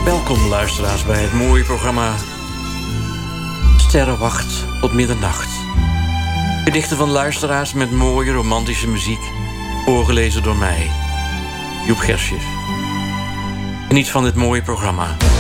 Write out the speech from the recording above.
Welkom luisteraars bij het mooie programma Sterrenwacht tot middernacht. Gedichten van luisteraars met mooie romantische muziek, voorgelezen door mij, Joep Gersjes. Geniet van dit mooie programma.